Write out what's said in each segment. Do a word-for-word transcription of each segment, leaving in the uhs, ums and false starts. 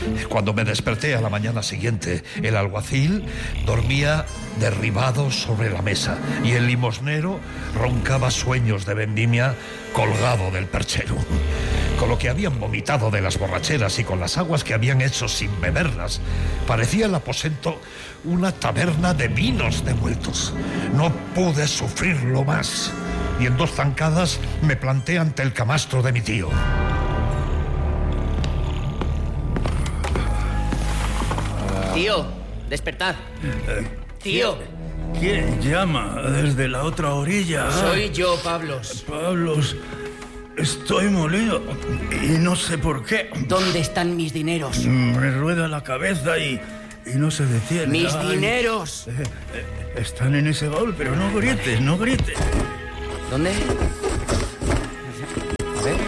Cuando me desperté a la mañana siguiente, el alguacil dormía derribado sobre la mesa y el limosnero roncaba sueños de vendimia colgado del perchero. Con lo que habían vomitado de las borracheras y con las aguas que habían hecho sin beberlas, parecía el aposento una taberna de vinos devueltos. No pude sufrirlo más y en dos zancadas me planté ante el camastro de mi tío. Tío, despertad. Tío. ¿Quién llama desde la otra orilla? Soy yo, Pablos. Pablos, estoy molido y no sé por qué. ¿Dónde están mis dineros? Me rueda la cabeza y, y no se detiene. ¡Mis Ay, dineros! Eh, eh, están en ese baúl, pero no grites, no grites. ¿Dónde? A ver.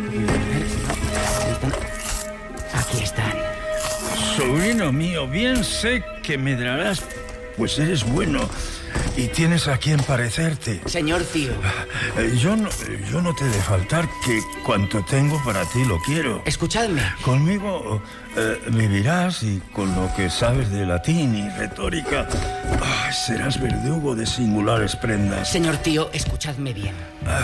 Aquí están. Sobrino mío, bien sé que medrarás, pues eres bueno y tienes a quien parecerte. Señor tío. Eh, yo no, yo no te he de faltar, que cuanto tengo para ti lo quiero. Escuchadme. Conmigo eh, vivirás y con lo que sabes de latín y retórica ah, serás verdugo de singulares prendas. Señor tío, escuchadme bien.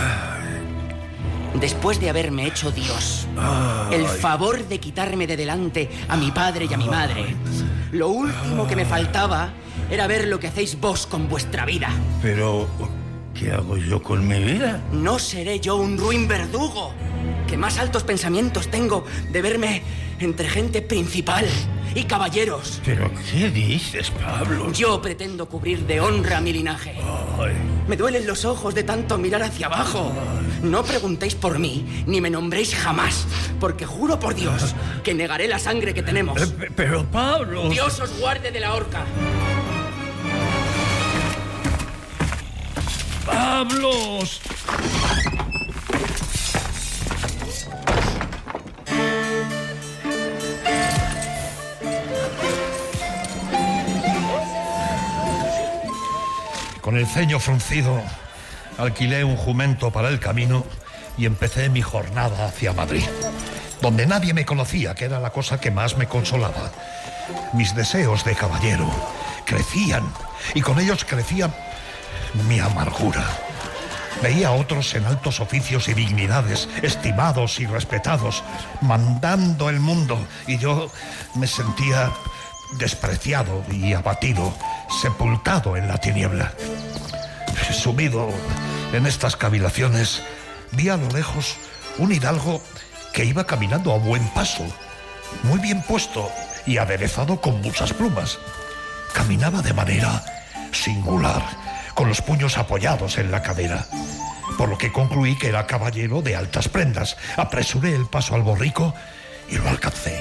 Después de haberme hecho Dios Ay. el favor de quitarme de delante a mi padre y a mi madre, lo último que me faltaba era ver lo que hacéis vos con vuestra vida. Pero, ¿qué hago yo con mi vida? No seré yo un ruin verdugo, que más altos pensamientos tengo de verme entre gente principal y caballeros. ¿Pero qué dices, Pablo? Yo pretendo cubrir de honra mi linaje. Ay. Me duelen los ojos de tanto mirar hacia abajo. No preguntéis por mí, ni me nombréis jamás, porque juro por Dios que negaré la sangre que tenemos. Eh, pero, Pablo... Dios os guarde de la horca. ¡Pablos! Con el ceño fruncido, alquilé un jumento para el camino y empecé mi jornada hacia Madrid, donde nadie me conocía, que era la cosa que más me consolaba. Mis deseos de caballero crecían y con ellos crecía mi amargura. Veía a otros en altos oficios y dignidades, estimados y respetados, mandando el mundo, y yo me sentía despreciado y abatido, sepultado en la tiniebla. Sumido en estas cavilaciones, vi a lo lejos un hidalgo que iba caminando a buen paso, muy bien puesto y aderezado con muchas plumas. Caminaba de manera singular, con los puños apoyados en la cadera, por lo que concluí que era caballero de altas prendas. Apresuré el paso al borrico y lo alcancé.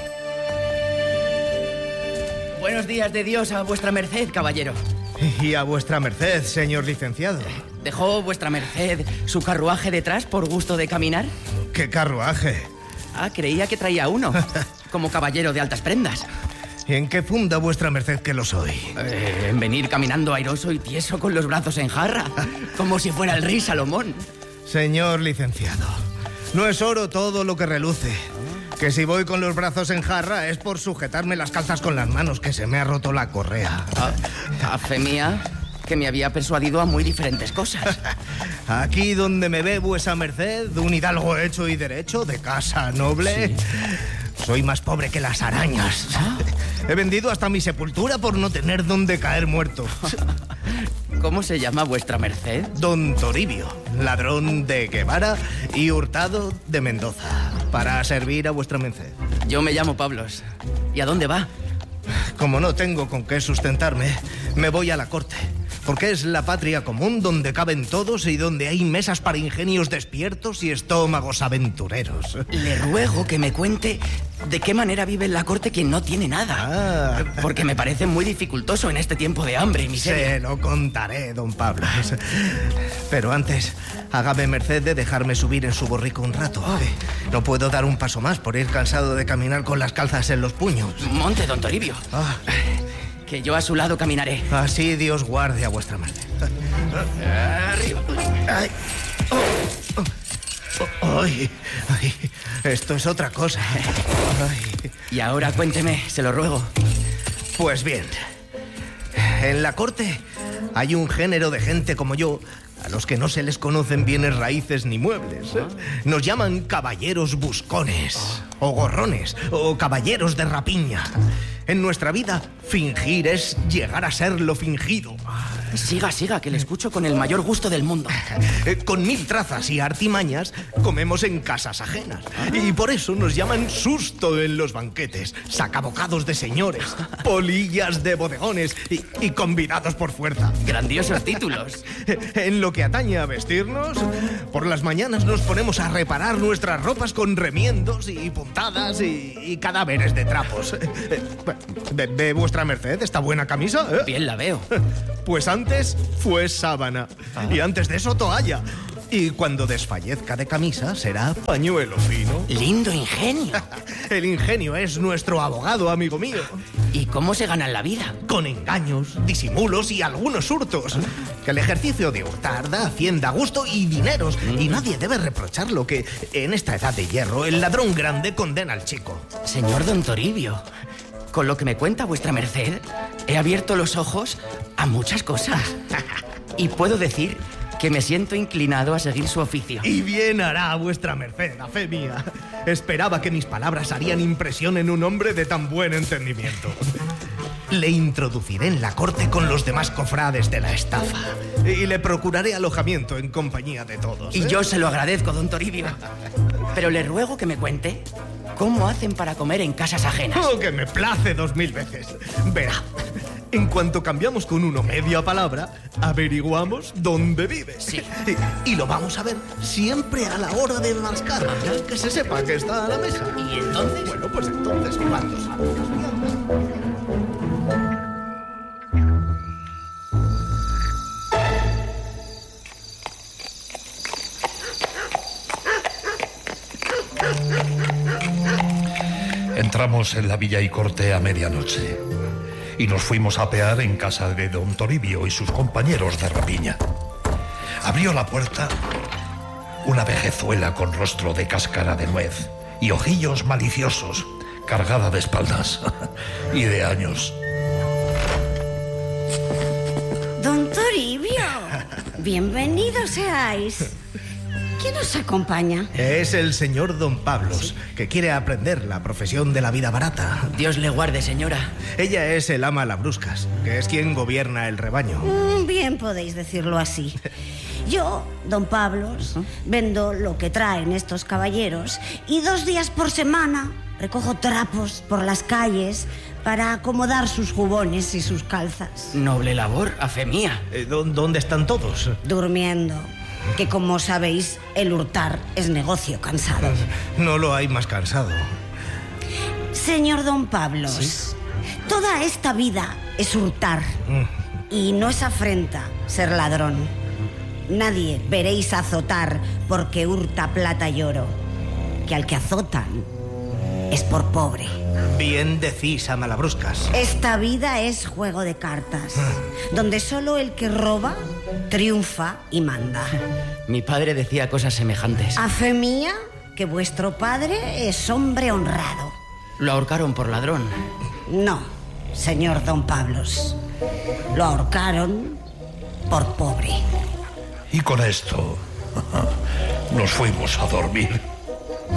Buenos días de Dios a vuestra merced, caballero. Y a vuestra merced, señor licenciado. ¿Dejó vuestra merced su carruaje detrás por gusto de caminar? ¿Qué carruaje? Ah, creía que traía uno, como caballero de altas prendas. ¿Y en qué funda vuestra merced que lo soy? Eh, en venir caminando airoso y tieso con los brazos en jarra, como si fuera el rey Salomón. Señor licenciado, no es oro todo lo que reluce. Que si voy con los brazos en jarra es por sujetarme las calzas con las manos, que se me ha roto la correa. Ah, a fe mía, que me había persuadido a muy diferentes cosas. Aquí donde me ve vuesa merced, un hidalgo hecho y derecho, de casa noble, ¿sí? Soy más pobre que las arañas. ¿Ah? He vendido hasta mi sepultura por no tener donde caer muerto. ¿Cómo se llama vuestra merced? Don Toribio, ladrón de Guevara y hurtado de Mendoza, para servir a vuestra merced. Yo me llamo Pablos. ¿Y a dónde va? Como no tengo con qué sustentarme, me voy a la corte, porque es la patria común donde caben todos y donde hay mesas para ingenios despiertos y estómagos aventureros. Le ruego que me cuente de qué manera vive en la corte quien no tiene nada. Ah. Porque me parece muy dificultoso en este tiempo de hambre y miseria. Se lo contaré, don Pablo. Pero antes, hágame merced de dejarme subir en su borrico un rato. Oh. No puedo dar un paso más por ir cansado de caminar con las calzas en los puños. Monte, don Toribio. Ah. Que yo a su lado caminaré. Así Dios guarde a vuestra merced. Arriba. Ay. Oh. Oh. Ay. Ay. Esto es otra cosa. Ay. Y ahora cuénteme, se lo ruego. Pues bien, en la corte hay un género de gente como yo a los que no se les conocen bienes raíces ni muebles. ¿eh? Nos llaman caballeros buscones, o gorrones, o caballeros de rapiña. En nuestra vida, fingir es llegar a ser lo fingido. Siga, siga, que le escucho con el mayor gusto del mundo. Eh, Con mil trazas y artimañas comemos en casas ajenas. Y por eso nos llaman susto en los banquetes, sacabocados de señores, polillas de bodegones y, y convidados por fuerza. Grandiosos títulos. En lo que atañe a vestirnos, por las mañanas nos ponemos a reparar nuestras ropas con remiendos y puntadas y, y cadáveres de trapos. ¿Ve, ve vuestra merced esta buena camisa? ¿eh? Bien la veo. Pues antes fue sábana. Y antes de eso toalla. Y cuando desfallezca de camisa será pañuelo fino. Lindo ingenio. El ingenio es nuestro abogado, amigo mío. ¿Y cómo se gana la vida? Con engaños, disimulos y algunos hurtos. Que el ejercicio de hurtar da hacienda, gusto y dineros. Y nadie debe reprocharlo, que en esta edad de hierro el ladrón grande condena al chico. Señor don Toribio, con lo que me cuenta vuestra merced, he abierto los ojos a muchas cosas. Y puedo decir que me siento inclinado a seguir su oficio. Y bien hará vuestra merced, a fe mía. Esperaba que mis palabras harían impresión en un hombre de tan buen entendimiento. Le introduciré en la corte con los demás cofrades de la estafa. Y le procuraré alojamiento en compañía de todos. ¿eh? Y yo se lo agradezco, don Toribio. Pero le ruego que me cuente cómo hacen para comer en casas ajenas. Oh, que me place dos mil veces. Verá, en cuanto cambiamos con uno media palabra, averiguamos dónde vive. Sí. Y, y lo vamos a ver siempre a la hora de mascar. Que se sepa que está a la mesa. ¿Y entonces? Bueno, pues entonces, ¿cuántos años? Entramos en la villa y corte a medianoche y nos fuimos a apear en casa de don Toribio y sus compañeros de rapiña. Abrió la puerta una vejezuela con rostro de cáscara de nuez y ojillos maliciosos, cargada de espaldas y de años. Don Toribio, bienvenido seáis. ¿Quién os acompaña? Es el señor Don Pablos, que quiere aprender la profesión de la vida barata. Dios le guarde, señora. Ella es el ama Labruscas, que es quien gobierna el rebaño. Mm, bien podéis decirlo así. Yo, don Pablos, vendo lo que traen estos caballeros y dos días por semana recojo trapos por las calles para acomodar sus jubones y sus calzas. Noble labor, a fe mía. Eh, ¿dó- ¿Dónde están todos? Durmiendo, que como sabéis, el hurtar es negocio cansado. No lo hay más cansado. Señor don Pablos, toda esta vida es hurtar y no es afrenta ser ladrón. Nadie veréis azotar porque hurta plata y oro, que al que azotan es por pobre. Bien decís, ama Labruscas. Esta vida es juego de cartas, donde solo el que roba triunfa y manda. Mi padre decía cosas semejantes. A fe mía que vuestro padre es hombre honrado. Lo ahorcaron por ladrón. No, señor don Pablos. Lo ahorcaron por pobre. Y con esto nos fuimos a dormir.